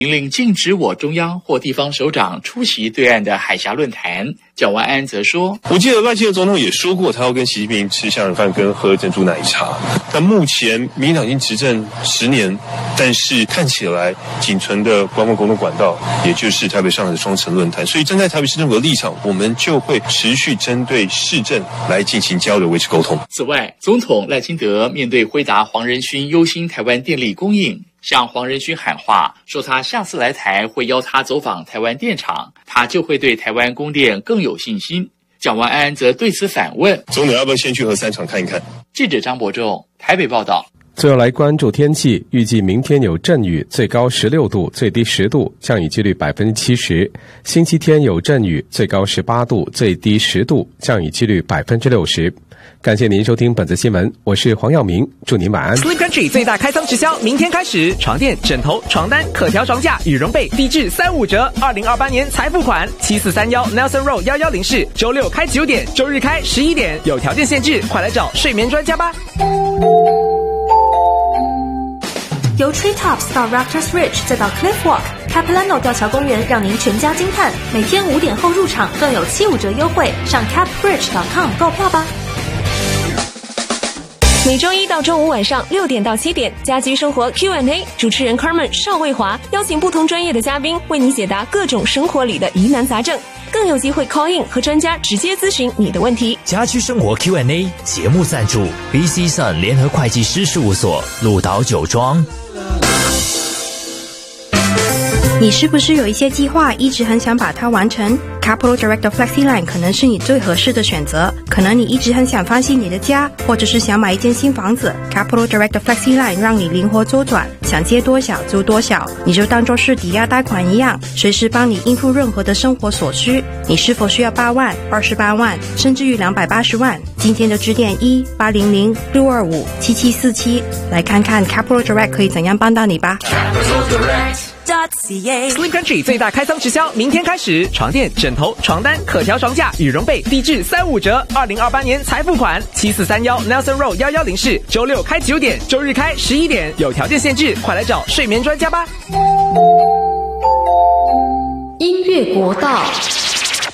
明令禁止我中央或地方首长出席对岸的海峡论坛。蒋万安则说， 我记得赖清德总统也说过，他要跟习近平吃虾仁饭跟喝珍珠奶茶。但目前民进党已经执政10年，但是看起来仅存的官方沟通管道，也就是台北上海的双城论坛。所以站在台北市政府的立场，我们就会持续针对市政来进行交流，维持沟通。 此外，总统赖清德面对辉达黄仁勋忧心台湾电力供应，向黄仁勋喊话，说他下次来台会邀他走访台湾电厂，他就会对台湾供电更有信心。蒋万安则对此反问， 总统要不要先去核3厂看一看？ 记者张伯仲台北报道。 最后来关注天气，预计明天有阵雨，最高16度，最低10度，降雨几率70%。星期天有阵雨，最高18度，最低10度，降雨几率60%。感谢您收听本次新闻，我是黄耀明，祝您晚安。 Sleep Country 最大开仓直销，明天开始，床垫、枕头、床单、可调床架、羽绒被低至35折，2028年才付款。7431 Nelson Road 1104，周六开9点，周日开11点，有条件限制，快来找睡眠专家吧。 由 Treetops 到 Raptors Ridge 再到 Cliff Walk，Capilano 吊桥公园让您全家惊叹。每天5点后入场更有75折优惠，上 capbridge.com 购票吧。 每周一到周五晚上6点到7点，家居生活 Q&A， 主持人 Carmen 邵卫华邀请不同专业的嘉宾为你解答各种生活里的疑难杂症，更有机会 call in 和专家直接咨询你的问题。 家居生活 Q&A 节目赞助 BC Sun 联合会计师事务所，鹿岛酒庄。 你是不是有一些计划一直很想把它完成？ Capital Direct FlexiLine 可能是你最合适的选择。可能你一直很想翻新你的家，或者是想买一间新房子。 Capital Direct FlexiLine 让你灵活周转，想借多少租多少，你就当作是抵押贷款一样，随时帮你应付任何的生活所需。你是否需要8万、28万，甚至于280万？今天就致电1-800-625-7747，来看看 Capital Direct 可以怎样帮到你吧。 Sleep Country 最大开仓直销，明天开始，床垫、枕头、床单、可调床架、羽绒被低至35折，2028年才付款。7431 Nelson Road 1104，周六开9点，周日开11点，有条件限制，快来找睡眠专家吧。 音乐国道。